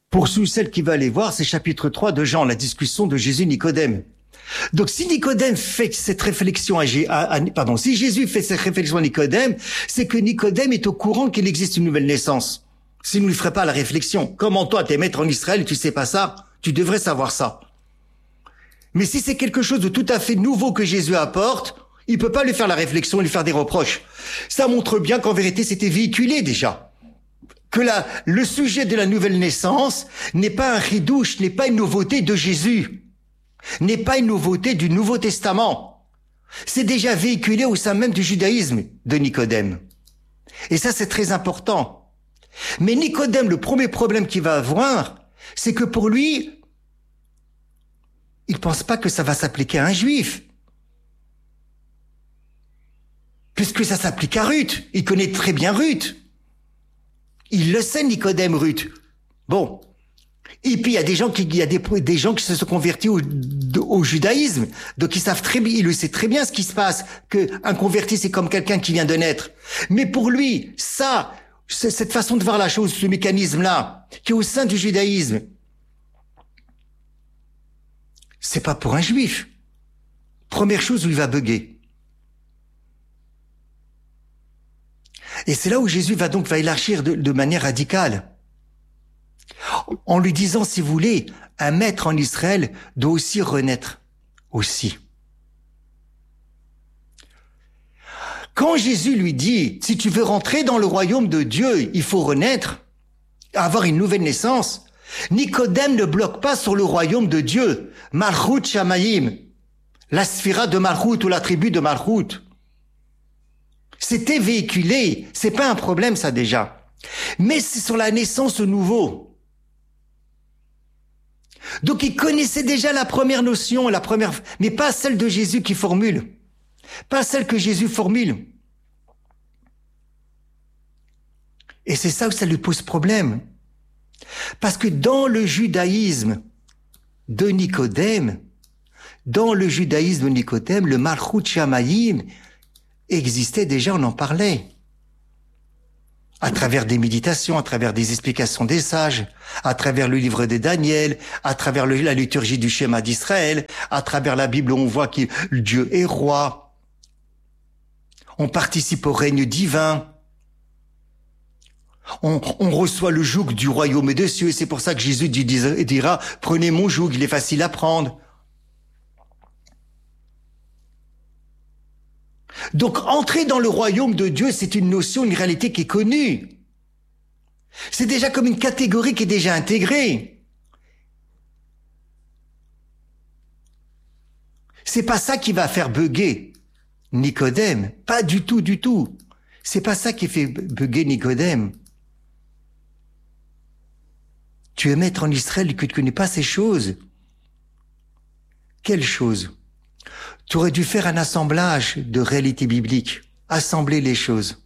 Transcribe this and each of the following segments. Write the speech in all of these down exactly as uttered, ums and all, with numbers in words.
Pour ceux celles qui veulent aller voir, c'est chapitre trois de Jean, la discussion de Jésus-Nicodème. Donc si Nicodème fait cette réflexion à, à, à pardon, si Jésus fait cette réflexion à Nicodème, c'est que Nicodème est au courant qu'il existe une nouvelle naissance. S'il ne lui ferait pas la réflexion, comment toi t'es maître en Israël, tu sais pas ça, tu devrais savoir ça. Mais si c'est quelque chose de tout à fait nouveau que Jésus apporte, il peut pas lui faire la réflexion, lui faire des reproches. Ça montre bien qu'en vérité c'était véhiculé déjà. Que la, le sujet de la nouvelle naissance n'est pas un ridouche, n'est pas une nouveauté de Jésus, n'est pas une nouveauté du Nouveau Testament. C'est déjà véhiculé au sein même du judaïsme de Nicodème. Et ça, c'est très important. Mais Nicodème, le premier problème qu'il va avoir, c'est que pour lui, il pense pas que ça va s'appliquer à un juif. Puisque ça s'applique à Ruth. Il connaît très bien Ruth. Il le sait, Nicodème, Ruth. Bon. Et puis, il y a des gens qui, il y a des, des gens qui se sont convertis au, au judaïsme. Donc, ils savent très bien, il le sait très bien ce qui se passe, que un converti, c'est comme quelqu'un qui vient de naître. Mais pour lui, ça, cette façon de voir la chose, ce mécanisme-là, qui est au sein du judaïsme, c'est pas pour un juif. Première chose où il va bugger. Et c'est là où Jésus va donc va élargir de, de manière radicale. En lui disant, si vous voulez, un maître en Israël doit aussi renaître. Aussi. Quand Jésus lui dit, si tu veux rentrer dans le royaume de Dieu, il faut renaître, avoir une nouvelle naissance, Nicodème ne bloque pas sur le royaume de Dieu, Malchut Shamayim, la sphira de Malchut ou la tribu de Malchut. C'était véhiculé, c'est pas un problème ça déjà. Mais c'est sur la naissance au nouveau. Donc il connaissait déjà la première notion, la première, mais pas celle de Jésus qui formule. Pas celle que Jésus formule. Et c'est ça où ça lui pose problème. Parce que dans le judaïsme de Nicodème, dans le judaïsme de Nicodème, le Malchut Shamayim existait déjà, on en parlait. À travers des méditations, à travers des explications des sages, à travers le livre de Daniel, à travers le, la liturgie du schéma d'Israël, à travers la Bible où on voit que Dieu est roi. On participe au règne divin. On, on reçoit le joug du royaume des cieux. C'est pour ça que Jésus dira, prenez mon joug, il est facile à prendre. Donc, entrer dans le royaume de Dieu, c'est une notion, une réalité qui est connue. C'est déjà comme une catégorie qui est déjà intégrée. C'est pas ça qui va faire bugger Nicodème. Pas du tout, du tout. C'est pas ça qui fait bugger Nicodème. Tu es maître en Israël et que tu ne connais pas ces choses. Quelles choses? Tu aurais dû faire un assemblage de réalités bibliques, assembler les choses.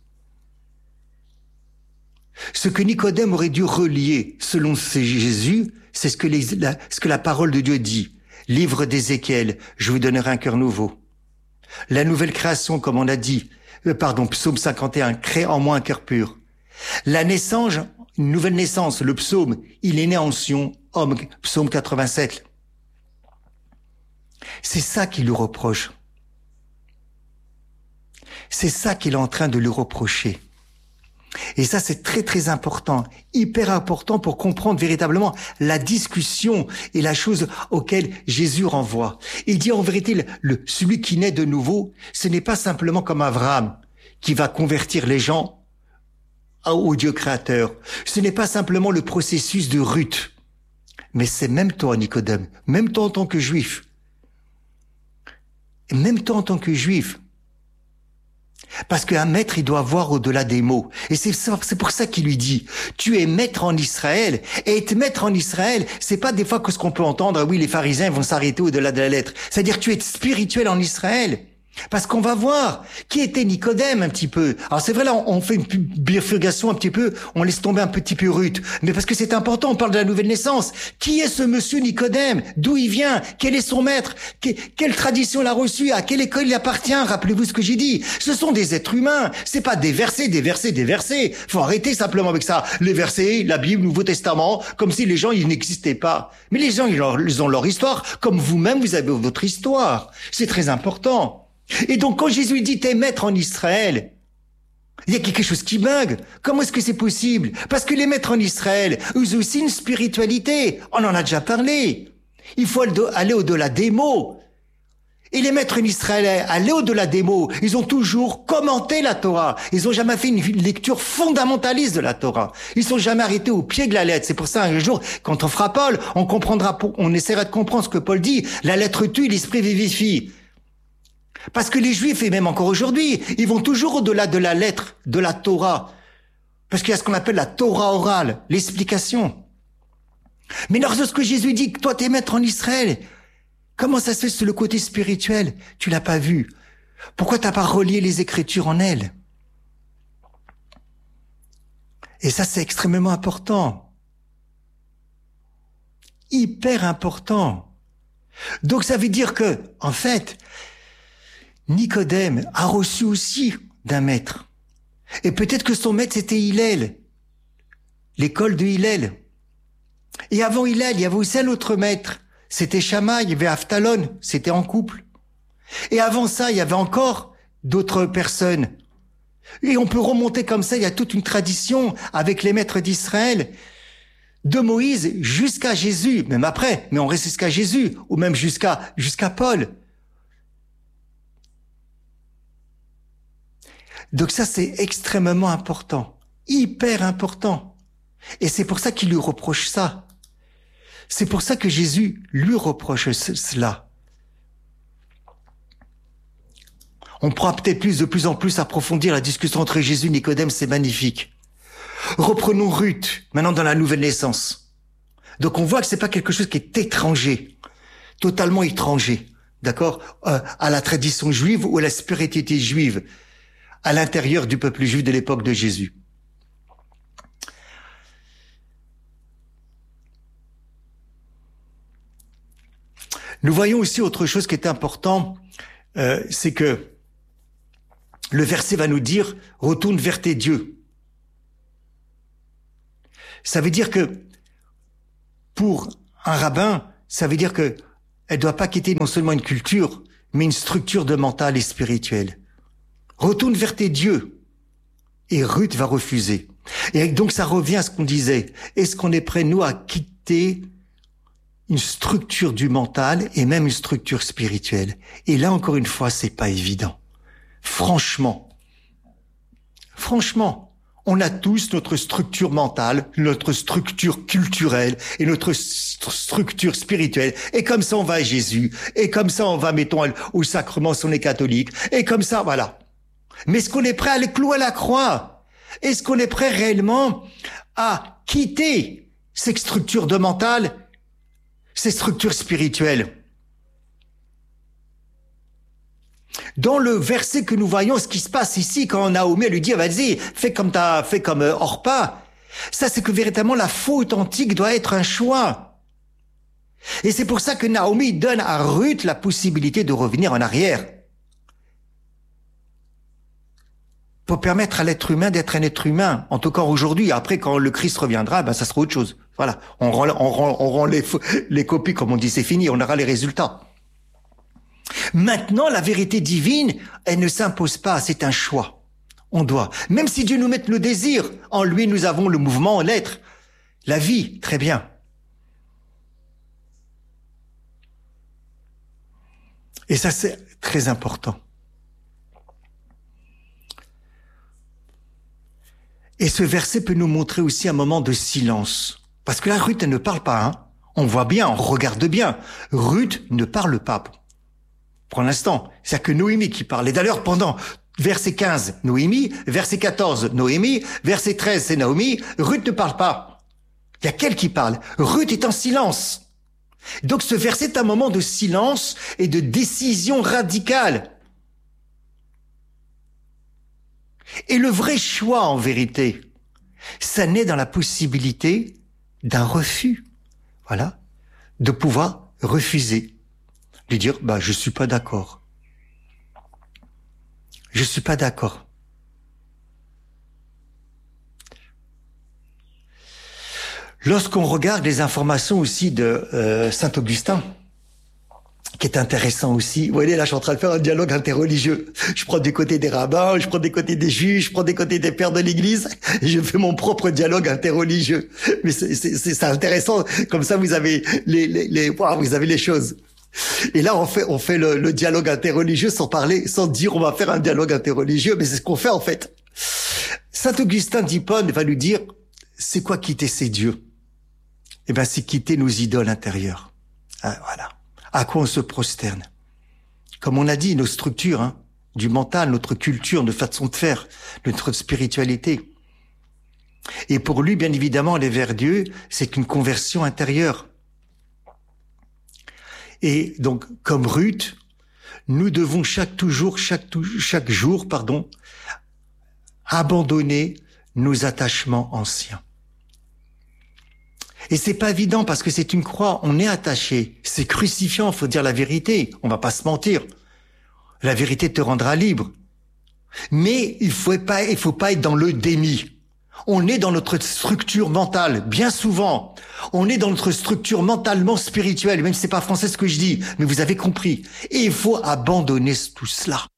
Ce que Nicodème aurait dû relier, selon Jésus, c'est ce que, les, la, ce que la parole de Dieu dit. Livre d'Ézéchiel, je vous donnerai un cœur nouveau. La nouvelle création, comme on a dit, euh, pardon, psaume cinquante et un, crée en moi un cœur pur. La naissance, une nouvelle naissance, le psaume, il est né en Sion, homme, psaume quatre-vingt-sept. C'est ça qu'il lui reproche. C'est ça qu'il est en train de lui reprocher. Et ça, c'est très, très important, hyper important pour comprendre véritablement la discussion et la chose auquel Jésus renvoie. Il dit en vérité, le, le, celui qui naît de nouveau, ce n'est pas simplement comme Abraham qui va convertir les gens au Dieu créateur. Ce n'est pas simplement le processus de Ruth, mais c'est même toi, Nicodème, même toi en tant que juif. Et même toi en tant que juif. Parce qu'un maître, il doit voir au-delà des mots. Et c'est ça, c'est pour ça qu'il lui dit, tu es maître en Israël. Et être maître en Israël, c'est pas des fois que ce qu'on peut entendre, ah oui, les pharisiens vont s'arrêter au-delà de la lettre. C'est-à-dire, tu es spirituel en Israël. Parce qu'on va voir qui était Nicodème un petit peu. Alors c'est vrai, là, on fait une bifurcation un petit peu, on laisse tomber un petit peu Ruth. Mais parce que c'est important, on parle de la nouvelle naissance. Qui est ce monsieur Nicodème? D'où il vient? Quel est son maître? Quelle tradition il a reçue? À quelle école il appartient? Rappelez-vous ce que j'ai dit. Ce sont des êtres humains. C'est pas des versets, des versets, des versets. Faut arrêter simplement avec ça. Les versets, la Bible, le Nouveau Testament, comme si les gens, ils n'existaient pas. Mais les gens, ils ont leur histoire, comme vous-même, vous avez votre histoire. C'est très important. Et donc, quand Jésus dit « t'es maître en Israël », il y a quelque chose qui bug. Comment est-ce que c'est possible? Parce que les maîtres en Israël, eux aussi une spiritualité. On en a déjà parlé. Il faut aller au-delà des mots. Et les maîtres en Israël, aller au-delà des mots, ils ont toujours commenté la Torah. Ils ont jamais fait une lecture fondamentaliste de la Torah. Ils sont jamais arrêtés au pied de la lettre. C'est pour ça, un jour, quand on fera Paul, on comprendra, on essaiera de comprendre ce que Paul dit. La lettre tue, l'esprit vivifie. Parce que les Juifs, et même encore aujourd'hui, ils vont toujours au-delà de la lettre, de la Torah. Parce qu'il y a ce qu'on appelle la Torah orale, l'explication. Mais lorsque Jésus dit que toi t'es maître en Israël, comment ça se fait sur le côté spirituel? Tu l'as pas vu. Pourquoi t'as pas relié les Écritures en elles? Et ça, c'est extrêmement important. Hyper important. Donc ça veut dire que, en fait, Nicodème a reçu aussi d'un maître. Et peut-être que son maître, c'était Hillel, l'école de Hillel. Et avant Hillel, il y avait aussi un autre maître. C'était Shammai, il y avait Avtalon, c'était en couple. Et avant ça, il y avait encore d'autres personnes. Et on peut remonter comme ça, il y a toute une tradition avec les maîtres d'Israël, de Moïse jusqu'à Jésus, même après, mais on reste jusqu'à Jésus, ou même jusqu'à jusqu'à Paul. Donc ça, c'est extrêmement important, hyper important. Et c'est pour ça qu'il lui reproche ça. C'est pour ça que Jésus lui reproche cela. On pourra peut-être plus de plus en plus approfondir la discussion entre Jésus et Nicodème, c'est magnifique. Reprenons Ruth, maintenant dans la nouvelle naissance. Donc on voit que c'est pas quelque chose qui est étranger, totalement étranger, d'accord, euh, à la tradition juive ou à la spiritualité juive, à l'intérieur du peuple juif de l'époque de Jésus. Nous voyons aussi autre chose qui est important, euh, c'est que le verset va nous dire « Retourne vers tes dieux ». Ça veut dire que pour un rabbin, ça veut dire que elle doit pas quitter non seulement une culture, mais une structure de mental et spirituelle. Retourne vers tes dieux. Et Ruth va refuser. Et donc ça revient à ce qu'on disait. Est-ce qu'on est prêt, nous, à quitter une structure du mental et même une structure spirituelle? Et là, encore une fois, c'est pas évident. Franchement. Franchement. On a tous notre structure mentale, notre structure culturelle et notre st- structure spirituelle. Et comme ça, on va à Jésus. Et comme ça, on va, mettons, au sacrement si on est catholique. Et comme ça, voilà. Mais est-ce qu'on est prêt à les clouer à la croix? Est-ce qu'on est prêt réellement à quitter ces structures de mental, ces structures spirituelles? Dans le verset que nous voyons, ce qui se passe ici, quand Naomi lui dit, vas-y, fais comme t'as fait comme Orpa, ça c'est que véritablement la foi authentique doit être un choix. Et c'est pour ça que Naomi donne à Ruth la possibilité de revenir en arrière. Pour permettre à l'être humain d'être un être humain. En tout cas aujourd'hui, après quand le Christ reviendra, ben ça sera autre chose. Voilà, on rend, on rend, on rend les, les copies, comme on dit, c'est fini, on aura les résultats. Maintenant, la vérité divine, elle ne s'impose pas, c'est un choix. On doit. Même si Dieu nous met le désir, en lui nous avons le mouvement, l'être, la vie, très bien. Et ça, c'est très important. Et ce verset peut nous montrer aussi un moment de silence. Parce que là, Ruth, elle ne parle pas. Hein. On voit bien, on regarde bien. Ruth ne parle pas. Pour l'instant, c'est que Noémie qui parle. Et d'ailleurs, pendant verset quinze, Noémie, verset quatorze, Noémie, verset treize, c'est Naomi, Ruth ne parle pas. Il y a qu'elle qui parle. Ruth est en silence. Donc ce verset est un moment de silence et de décision radicale. Et le vrai choix, en vérité, ça naît dans la possibilité d'un refus. Voilà. De pouvoir refuser. De dire, bah, je suis pas d'accord. Je suis pas d'accord. Lorsqu'on regarde les informations aussi de euh, Saint Augustin, qui est intéressant aussi. Vous voyez, là, je suis en train de faire un dialogue interreligieux. Je prends du côté des rabbins, je prends du côté des juges, je prends du côté des pères de l'Église, et je fais mon propre dialogue interreligieux. Mais c'est, c'est, c'est intéressant. Comme ça, vous avez les, les, les, wow, vous avez les choses. Et là, on fait, on fait le, le dialogue interreligieux sans parler, sans dire on va faire un dialogue interreligieux, mais c'est ce qu'on fait en fait. Saint Augustin d'Hippone va nous dire, c'est quoi quitter ces dieux? Eh ben, c'est quitter nos idoles intérieures. Ah, voilà. À quoi on se prosterne? Comme on a dit, nos structures, hein, du mental, notre culture, notre façon de faire, notre spiritualité. Et pour lui, bien évidemment, aller vers Dieu, c'est une conversion intérieure. Et donc, comme Ruth, nous devons chaque toujours, chaque chaque jour, pardon, abandonner nos attachements anciens. Et c'est pas évident parce que c'est une croix, on est attaché. C'est crucifiant, faut dire la vérité. On va pas se mentir. La vérité te rendra libre. Mais il faut pas, il faut pas être dans le déni. On est dans notre structure mentale, bien souvent. On est dans notre structure mentalement spirituelle, même si c'est pas français ce que je dis, mais vous avez compris. Et il faut abandonner tout cela.